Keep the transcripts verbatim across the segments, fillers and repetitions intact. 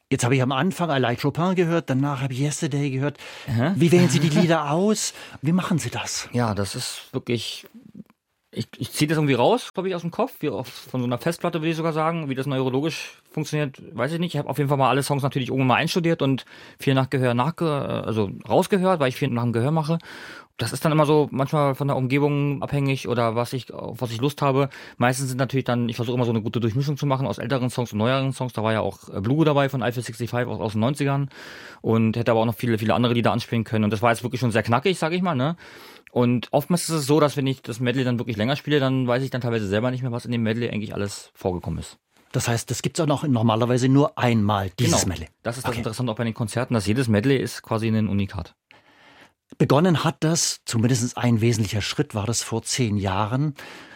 Jetzt habe ich am Anfang I Like Chopin gehört, danach habe ich Yesterday gehört. Aha. Wie wählen Sie die Lieder aus? Wie machen Sie das? Ja, das ist wirklich... Ich, ich ziehe das irgendwie raus, glaube ich, aus dem Kopf, wie auf, von so einer Festplatte, würde ich sogar sagen. Wie das neurologisch funktioniert, weiß ich nicht. Ich habe auf jeden Fall mal alle Songs natürlich irgendwann mal einstudiert und viel nach Gehör nachge also rausgehört, weil ich viel nach dem Gehör mache. Das ist dann immer so manchmal von der Umgebung abhängig oder was ich, auf was ich Lust habe. Meistens sind natürlich dann, ich versuche immer so eine gute Durchmischung zu machen aus älteren Songs und neueren Songs. Da war ja auch Blue dabei von Eiffel sechsundsiebzig aus, aus den neunzigern und hätte aber auch noch viele, viele andere Lieder anspielen können. Und das war jetzt wirklich schon sehr knackig, sage ich mal, ne? Und oftmals ist es so, dass wenn ich das Medley dann wirklich länger spiele, dann weiß ich dann teilweise selber nicht mehr, was in dem Medley eigentlich alles vorgekommen ist. Das heißt, das gibt es auch noch normalerweise nur einmal, dieses genau. Medley. Das ist das Okay. Interessante auch bei den Konzerten, dass jedes Medley ist quasi ein Unikat. Begonnen hat das, zumindest ein wesentlicher Schritt war das vor zehn Jahren,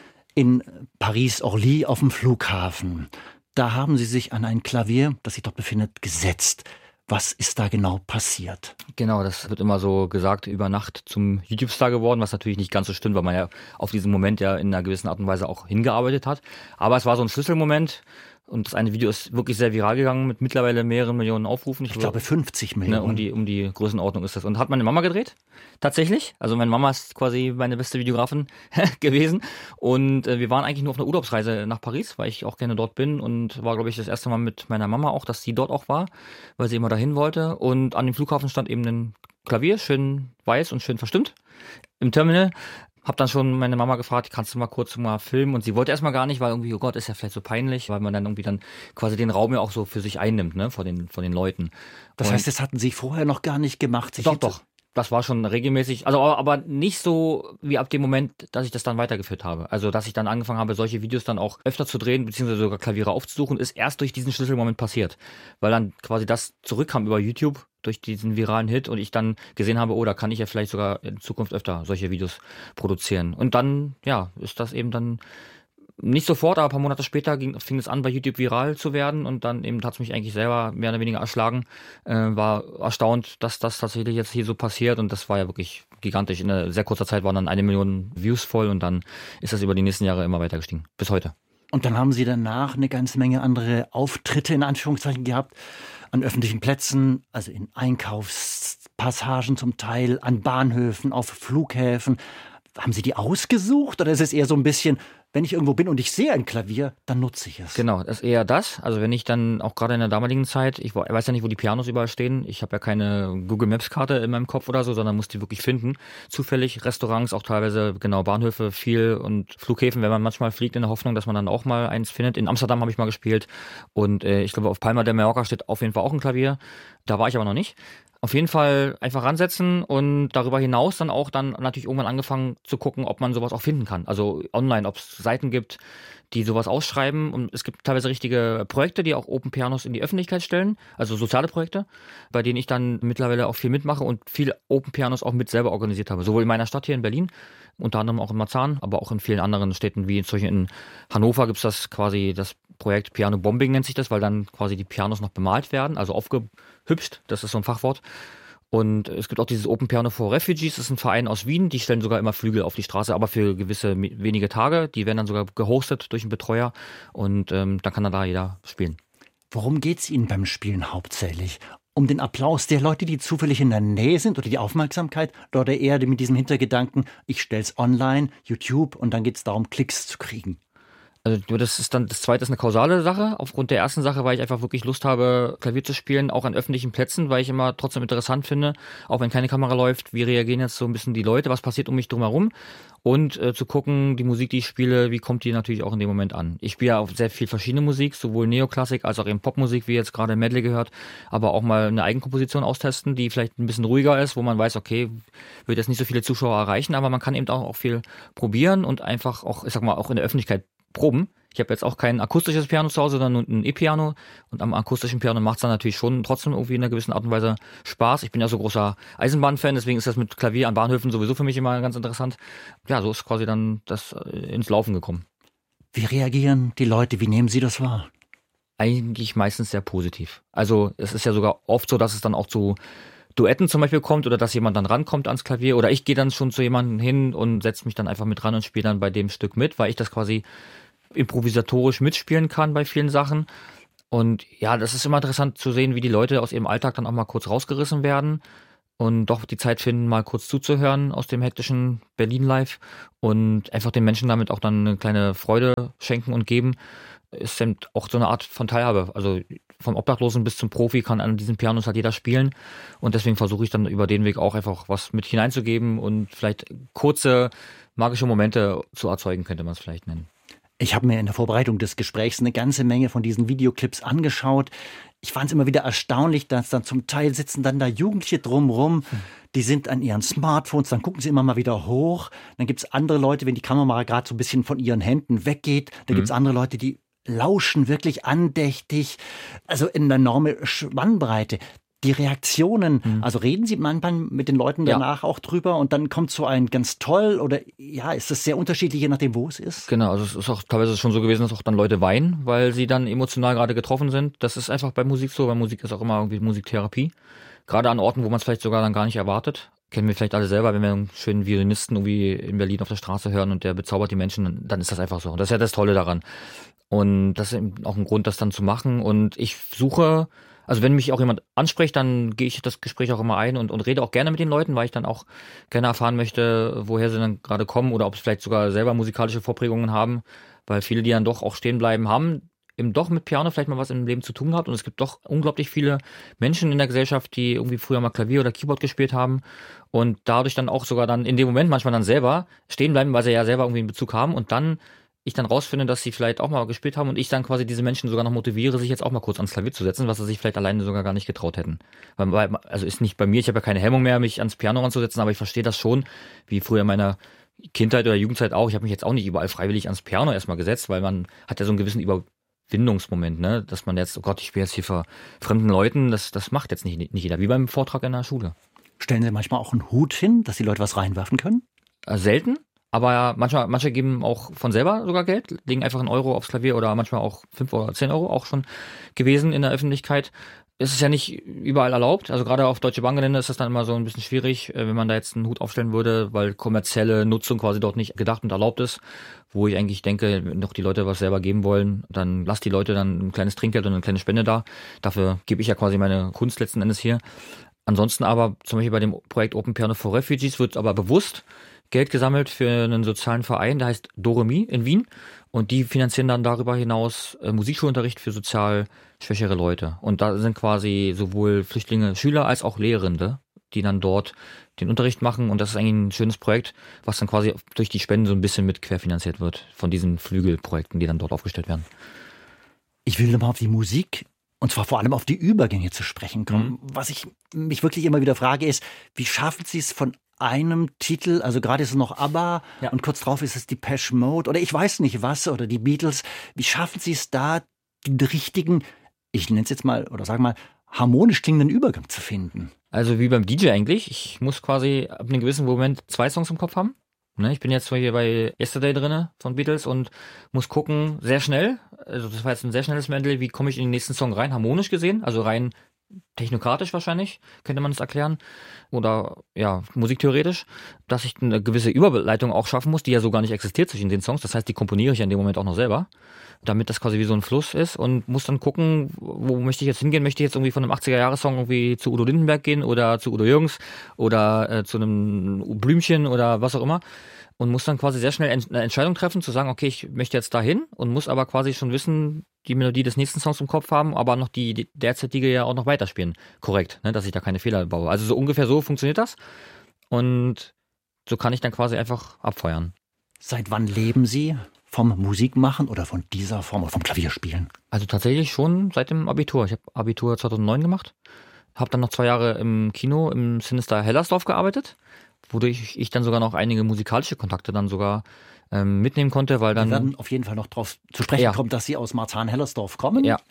in Paris-Orly auf dem Flughafen. Da haben Sie sich an ein Klavier, das sich dort befindet, gesetzt. Was ist da genau passiert? Genau, das wird immer so gesagt, über Nacht zum YouTube-Star geworden, was natürlich nicht ganz so stimmt, weil man ja auf diesen Moment ja in einer gewissen Art und Weise auch hingearbeitet hat. Aber es war so ein Schlüsselmoment und das eine Video ist wirklich sehr viral gegangen mit mittlerweile mehreren Millionen Aufrufen. Ich glaube fünfzig Millionen. Ne, um die um die Größenordnung ist das. Und hat meine Mama gedreht, tatsächlich. Also meine Mama ist quasi meine beste Videografin gewesen. Und äh, wir waren eigentlich nur auf einer Urlaubsreise nach Paris, weil ich auch gerne dort bin. Und war, glaube ich, das erste Mal mit meiner Mama auch, dass sie dort auch war, weil sie immer dahin wollte. Und an dem Flughafen stand eben ein Klavier, schön weiß und schön verstimmt, im Terminal. Hab dann schon meine Mama gefragt, kannst du mal kurz mal filmen? Und sie wollte erstmal gar nicht, weil irgendwie, oh Gott, ist ja vielleicht so peinlich, weil man dann irgendwie dann quasi den Raum ja auch so für sich einnimmt, ne, vor den, vor den Leuten. Das Und heißt, das hatten Sie vorher noch gar nicht gemacht? Sich doch, doch. Das war schon regelmäßig, also aber nicht so wie ab dem Moment, dass ich das dann weitergeführt habe. Also dass ich dann angefangen habe, solche Videos dann auch öfter zu drehen, beziehungsweise sogar Klaviere aufzusuchen, ist erst durch diesen Schlüsselmoment passiert. Weil dann quasi das zurückkam über YouTube, durch diesen viralen Hit und ich dann gesehen habe, oh, da kann ich ja vielleicht sogar in Zukunft öfter solche Videos produzieren. Und dann, ja, ist das eben dann nicht sofort, aber ein paar Monate später ging, fing es an, bei YouTube viral zu werden und dann eben hat es mich eigentlich selber mehr oder weniger erschlagen. Äh, war erstaunt, dass das tatsächlich jetzt hier so passiert und das war ja wirklich gigantisch. In einer sehr kurzer Zeit waren dann eine Million Views voll und dann ist das über die nächsten Jahre immer weiter gestiegen. Bis heute. Und dann haben Sie danach eine ganze Menge andere Auftritte in Anführungszeichen gehabt, an öffentlichen Plätzen, also in Einkaufspassagen zum Teil, an Bahnhöfen, auf Flughäfen. Haben Sie die ausgesucht oder ist es eher so ein bisschen, wenn ich irgendwo bin und ich sehe ein Klavier, dann nutze ich es? Genau, das ist eher das. Also wenn ich dann auch gerade in der damaligen Zeit, ich weiß ja nicht, wo die Pianos überall stehen. Ich habe ja keine Google Maps Karte in meinem Kopf oder so, sondern muss die wirklich finden. Zufällig Restaurants, auch teilweise genau Bahnhöfe viel und Flughäfen, wenn man manchmal fliegt in der Hoffnung, dass man dann auch mal eins findet. In Amsterdam habe ich mal gespielt und äh, ich glaube auf Palma de Mallorca steht auf jeden Fall auch ein Klavier. Da war ich aber noch nicht. Auf jeden Fall einfach ransetzen und darüber hinaus dann auch dann natürlich irgendwann angefangen zu gucken, ob man sowas auch finden kann. Also online, ob es Seiten gibt, die sowas ausschreiben. Und es gibt teilweise richtige Projekte, die auch Open Pianos in die Öffentlichkeit stellen, also soziale Projekte, bei denen ich dann mittlerweile auch viel mitmache und viel Open Pianos auch mit selber organisiert habe. Sowohl in meiner Stadt hier in Berlin, unter anderem auch in Marzahn, aber auch in vielen anderen Städten, wie zum Beispiel in Hannover gibt es das quasi, das Projekt Piano Bombing nennt sich das, weil dann quasi die Pianos noch bemalt werden, also aufgehübscht, das ist so ein Fachwort. Und es gibt auch dieses Open Piano for Refugees, das ist ein Verein aus Wien, die stellen sogar immer Flügel auf die Straße, aber für gewisse wenige Tage, die werden dann sogar gehostet durch einen Betreuer und ähm, dann kann dann da jeder spielen. Worum geht's Ihnen beim Spielen hauptsächlich? Um den Applaus der Leute, die zufällig in der Nähe sind oder die Aufmerksamkeit oder eher mit diesem Hintergedanken, ich stell's online, YouTube und dann geht's darum, Klicks zu kriegen? Also das ist dann, das zweite ist eine kausale Sache. Aufgrund der ersten Sache, weil ich einfach wirklich Lust habe, Klavier zu spielen, auch an öffentlichen Plätzen, weil ich immer trotzdem interessant finde, auch wenn keine Kamera läuft, wie reagieren jetzt so ein bisschen die Leute, was passiert um mich drumherum und äh, zu gucken, die Musik, die ich spiele, wie kommt die natürlich auch in dem Moment an. Ich spiele ja auch sehr viel verschiedene Musik, sowohl Neoklassik als auch eben Popmusik, wie jetzt gerade Medley gehört, aber auch mal eine Eigenkomposition austesten, die vielleicht ein bisschen ruhiger ist, wo man weiß, okay, wird jetzt nicht so viele Zuschauer erreichen, aber man kann eben auch, auch viel probieren und einfach auch, ich sag mal, auch in der Öffentlichkeit proben. Ich habe jetzt auch kein akustisches Piano zu Hause, sondern ein E-Piano. Und am akustischen Piano macht es dann natürlich schon trotzdem irgendwie in einer gewissen Art und Weise Spaß. Ich bin ja so großer Eisenbahnfan, deswegen ist das mit Klavier an Bahnhöfen sowieso für mich immer ganz interessant. Ja, so ist quasi dann das ins Laufen gekommen. Wie reagieren die Leute? Wie nehmen Sie das wahr? Eigentlich meistens sehr positiv. Also es ist ja sogar oft so, dass es dann auch zu Duetten zum Beispiel kommt oder dass jemand dann rankommt ans Klavier oder ich gehe dann schon zu jemandem hin und setze mich dann einfach mit ran und spiele dann bei dem Stück mit, weil ich das quasi improvisatorisch mitspielen kann bei vielen Sachen. Und ja, das ist immer interessant zu sehen, wie die Leute aus ihrem Alltag dann auch mal kurz rausgerissen werden und doch die Zeit finden, mal kurz zuzuhören aus dem hektischen Berlin Live und einfach den Menschen damit auch dann eine kleine Freude schenken und geben. Ist eben auch so eine Art von Teilhabe. Also vom Obdachlosen bis zum Profi kann an diesen Pianos halt jeder spielen. Und deswegen versuche ich dann über den Weg auch einfach was mit hineinzugeben und vielleicht kurze magische Momente zu erzeugen, könnte man es vielleicht nennen. Ich habe mir in der Vorbereitung des Gesprächs eine ganze Menge von diesen Videoclips angeschaut. Ich fand es immer wieder erstaunlich, dass dann zum Teil sitzen dann da Jugendliche drumrum, die sind an ihren Smartphones, dann gucken sie immer mal wieder hoch. Dann gibt es andere Leute, wenn die Kamera gerade so ein bisschen von ihren Händen weggeht, dann gibt es andere Leute, die lauschen wirklich andächtig. Also eine enorme Spannbreite. Die Reaktionen, mhm. also reden Sie manchmal mit den Leuten danach ja. auch drüber und dann kommt so ein ganz toll oder ja, ist das sehr unterschiedlich, je nachdem, wo es ist? Genau, also es ist auch teilweise schon so gewesen, dass auch dann Leute weinen, weil sie dann emotional gerade getroffen sind. Das ist einfach bei Musik so, weil Musik ist auch immer irgendwie Musiktherapie. Gerade an Orten, wo man es vielleicht sogar dann gar nicht erwartet. Kennen wir vielleicht alle selber, wenn wir einen schönen Violinisten irgendwie in Berlin auf der Straße hören und der bezaubert die Menschen, dann ist das einfach so. Und das ist ja das Tolle daran. Und das ist eben auch ein Grund, das dann zu machen. Und ich suche... Also wenn mich auch jemand anspricht, dann gehe ich das Gespräch auch immer ein und, und rede auch gerne mit den Leuten, weil ich dann auch gerne erfahren möchte, woher sie dann gerade kommen oder ob sie vielleicht sogar selber musikalische Vorprägungen haben, weil viele, die dann doch auch stehen bleiben, haben eben doch mit Piano vielleicht mal was im Leben zu tun gehabt und es gibt doch unglaublich viele Menschen in der Gesellschaft, die irgendwie früher mal Klavier oder Keyboard gespielt haben und dadurch dann auch sogar dann in dem Moment manchmal dann selber stehen bleiben, weil sie ja selber irgendwie einen Bezug haben und dann ich dann rausfinde, dass sie vielleicht auch mal gespielt haben und ich dann quasi diese Menschen sogar noch motiviere, sich jetzt auch mal kurz ans Klavier zu setzen, was sie sich vielleicht alleine sogar gar nicht getraut hätten. Weil, also ist nicht bei mir, ich habe ja keine Hemmung mehr, mich ans Piano ranzusetzen, aber ich verstehe das schon, wie früher in meiner Kindheit oder Jugendzeit auch. Ich habe mich jetzt auch nicht überall freiwillig ans Piano erstmal gesetzt, weil man hat ja so einen gewissen Überwindungsmoment, ne, dass man jetzt, oh Gott, ich spiele jetzt hier vor fremden Leuten, das, das macht jetzt nicht, nicht jeder, wie beim Vortrag in der Schule. Stellen Sie manchmal auch einen Hut hin, dass die Leute was reinwerfen können? Selten. Aber manchmal, manche geben auch von selber sogar Geld, legen einfach einen Euro aufs Klavier oder manchmal auch fünf oder zehn Euro, auch schon gewesen in der Öffentlichkeit. Es ist ja nicht überall erlaubt, also gerade auf Deutsche Bankgelände ist das dann immer so ein bisschen schwierig, wenn man da jetzt einen Hut aufstellen würde, weil kommerzielle Nutzung quasi dort nicht gedacht und erlaubt ist, wo ich eigentlich denke, wenn doch die Leute was selber geben wollen, dann lasst die Leute dann ein kleines Trinkgeld und eine kleine Spende da. Dafür gebe ich ja quasi meine Kunst letzten Endes hier. Ansonsten aber zum Beispiel bei dem Projekt Open Piano for Refugees wird aber bewusst Geld gesammelt für einen sozialen Verein, der heißt Doremi in Wien und die finanzieren dann darüber hinaus äh, Musikschulunterricht für sozial schwächere Leute. Und da sind quasi sowohl Flüchtlinge, Schüler als auch Lehrende, die dann dort den Unterricht machen und das ist eigentlich ein schönes Projekt, was dann quasi durch die Spenden so ein bisschen mit querfinanziert wird von diesen Flügelprojekten, die dann dort aufgestellt werden. Ich will nochmal auf die Musik und zwar vor allem auf die Übergänge zu sprechen kommen. Mhm. Was ich mich wirklich immer wieder frage ist, wie schaffen Sie es von einem Titel, also gerade ist es noch ABBA ja. und kurz drauf ist es Depeche Mode oder ich weiß nicht was oder die Beatles. Wie schaffen Sie es da, den richtigen, ich nenne es jetzt mal oder sag mal, harmonisch klingenden Übergang zu finden? Also wie beim D J eigentlich. Ich muss quasi ab einem gewissen Moment zwei Songs im Kopf haben. Ne, ich bin jetzt hier bei Yesterday drinne von Beatles und muss gucken, sehr schnell, also das war jetzt ein sehr schnelles Medley, wie komme ich in den nächsten Song rein, harmonisch gesehen, also rein technokratisch wahrscheinlich, könnte man es erklären. Oder ja, musiktheoretisch, dass ich eine gewisse Überleitung auch schaffen muss, die ja so gar nicht existiert zwischen den Songs. Das heißt, die komponiere ich ja in dem Moment auch noch selber, damit das quasi wie so ein Fluss ist und muss dann gucken, wo möchte ich jetzt hingehen? Möchte ich jetzt irgendwie von einem achtziger-Jahres-Song irgendwie zu Udo Lindenberg gehen oder zu Udo Jürgens oder äh, zu einem Blümchen oder was auch immer? Und muss dann quasi sehr schnell eine Entscheidung treffen, zu sagen, okay, ich möchte jetzt dahin und muss aber quasi schon wissen, die Melodie des nächsten Songs im Kopf haben, aber noch die, die derzeitige ja auch noch weiterspielen. Korrekt, ne, dass ich da keine Fehler baue. Also so ungefähr so funktioniert das. Und so kann ich dann quasi einfach abfeuern. Seit wann leben Sie vom Musikmachen oder von dieser Form oder vom Klavierspielen? Also tatsächlich schon seit dem Abitur. Ich habe Abitur zweitausendneun gemacht, habe dann noch zwei Jahre im Kino im Sinister Hellersdorf gearbeitet, wodurch ich dann sogar noch einige musikalische Kontakte dann sogar ähm, mitnehmen konnte, weil dann... Wir werden auf jeden Fall noch drauf zu sprechen ja. kommen, dass Sie aus Marzahn-Hellersdorf kommen. Ja.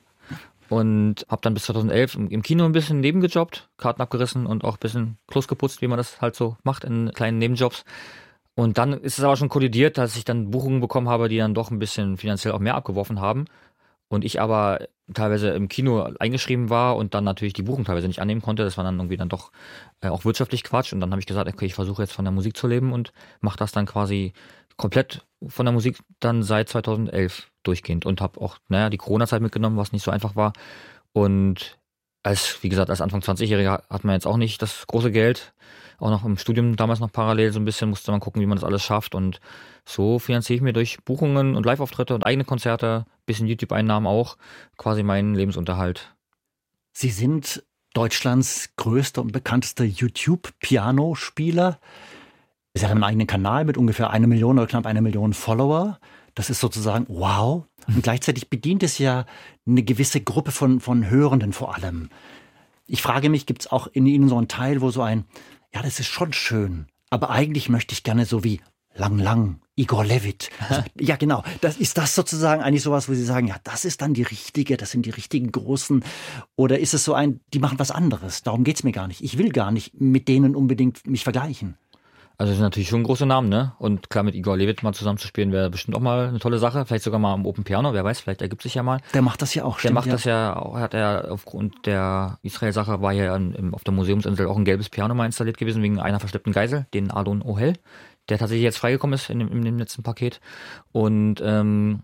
Und habe dann bis zweitausendelf im, im Kino ein bisschen nebengejobbt, Karten abgerissen und auch ein bisschen Klos geputzt, wie man das halt so macht in kleinen Nebenjobs. Und dann ist es aber schon kollidiert, dass ich dann Buchungen bekommen habe, die dann doch ein bisschen finanziell auch mehr abgeworfen haben. Und ich aber teilweise im Kino eingeschrieben war und dann natürlich die Buchung teilweise nicht annehmen konnte. Das war dann irgendwie dann doch äh, auch wirtschaftlich Quatsch. Und dann habe ich gesagt, okay, ich versuche jetzt von der Musik zu leben und mache das dann quasi komplett von der Musik dann seit zweitausendelf durchgehend und habe auch, naja, die Corona-Zeit mitgenommen, was nicht so einfach war. Und als, wie gesagt, als Anfang zwanzigjähriger hat man jetzt auch nicht das große Geld. Auch noch im Studium damals noch parallel so ein bisschen, musste man gucken, wie man das alles schafft. Und so finanziere ich mir durch Buchungen und Live-Auftritte und eigene Konzerte, bisschen YouTube-Einnahmen auch, quasi meinen Lebensunterhalt. Sie sind Deutschlands größter und bekanntester YouTube-Pianospieler. Sie haben einen eigenen Kanal mit ungefähr eine Million oder knapp eine Million Follower. Das ist sozusagen wow. Und gleichzeitig bedient es ja eine gewisse Gruppe von, von Hörenden vor allem. Ich frage mich, gibt es auch in Ihnen so einen Teil, wo so ein, ja, das ist schon schön, aber eigentlich möchte ich gerne so wie Lang Lang, Igor Levit. Ja, genau. Das ist das sozusagen eigentlich sowas, wo Sie sagen, ja, das ist dann die richtige, das sind die richtigen Großen. Oder ist es so ein, die machen was anderes? Darum geht's mir gar nicht. Ich will gar nicht mit denen unbedingt mich vergleichen. Also das sind natürlich schon große Namen, ne? Und klar, mit Igor Levit mal zusammenzuspielen, wäre bestimmt auch mal eine tolle Sache. Vielleicht sogar mal am Open Piano, wer weiß, vielleicht ergibt sich ja mal. Der macht das ja auch, Der stimmt, macht ja. das ja, auch, hat er aufgrund der Israel-Sache, war ja an, auf der Museumsinsel auch ein gelbes Piano mal installiert gewesen, wegen einer verschleppten Geisel, den Adon Ohel, der tatsächlich jetzt freigekommen ist in dem, in dem letzten Paket. Und ähm,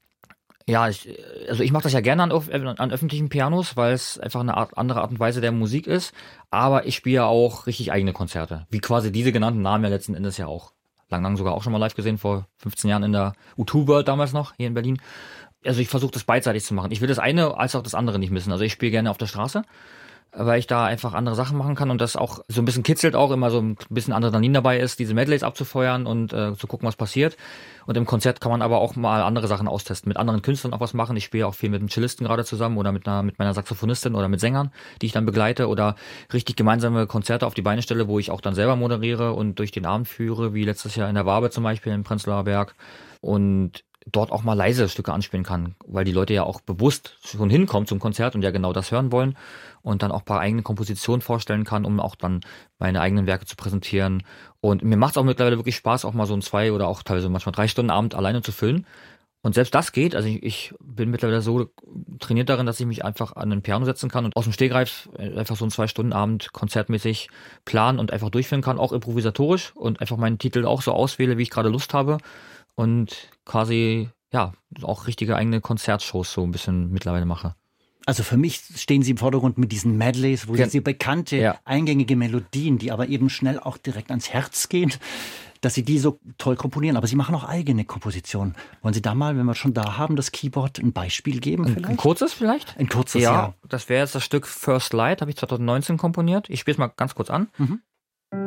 ja, ich, also ich mache das ja gerne an, an öffentlichen Pianos, weil es einfach eine Art, andere Art und Weise der Musik ist. Aber ich spiele ja auch richtig eigene Konzerte, wie quasi diese genannten Namen ja letzten Endes ja auch. Lang Lang sogar auch schon mal live gesehen, vor fünfzehn Jahren in der U zwei World damals noch, hier in Berlin. Also ich versuche das beidseitig zu machen. Ich will das eine als auch das andere nicht missen. Also ich spiele gerne auf der Straße, weil ich da einfach andere Sachen machen kann und das auch so ein bisschen kitzelt auch, immer so ein bisschen Adrenalin dabei ist, diese Medleys abzufeuern und äh, zu gucken, was passiert. Und im Konzert kann man aber auch mal andere Sachen austesten, mit anderen Künstlern auch was machen. Ich spiele auch viel mit einem Cellisten gerade zusammen oder mit einer mit meiner Saxophonistin oder mit Sängern, die ich dann begleite oder richtig gemeinsame Konzerte auf die Beine stelle, wo ich auch dann selber moderiere und durch den Abend führe, wie letztes Jahr in der Wabe zum Beispiel im Prenzlauer Berg. Und dort auch mal leise Stücke anspielen kann, weil die Leute ja auch bewusst schon hinkommen zum Konzert und ja genau das hören wollen und dann auch ein paar eigene Kompositionen vorstellen kann, um auch dann meine eigenen Werke zu präsentieren. Und mir macht es auch mittlerweile wirklich Spaß, auch mal so ein zwei oder auch teilweise manchmal drei Stunden Abend alleine zu füllen. Und selbst das geht, also ich, ich bin mittlerweile so trainiert darin, dass ich mich einfach an ein Piano setzen kann und aus dem Stegreif einfach so einen zwei Stunden Abend konzertmäßig planen und einfach durchführen kann, auch improvisatorisch und einfach meinen Titel auch so auswähle, wie ich gerade Lust habe. Und quasi, ja, auch richtige eigene Konzertshows so ein bisschen mittlerweile mache. Also für mich stehen Sie im Vordergrund mit diesen Medleys, wo Ja. Sie bekannte, Ja. eingängige Melodien, die aber eben schnell auch direkt ans Herz gehen, dass Sie die so toll komponieren. Aber Sie machen auch eigene Kompositionen. Wollen Sie da mal, wenn wir schon da haben, das Keyboard ein Beispiel geben Ein, vielleicht? ein kurzes vielleicht? Ein kurzes, ja. ja. Das wäre jetzt das Stück First Light, habe ich zweitausendneunzehn komponiert. Ich spiele es mal ganz kurz an. Mhm.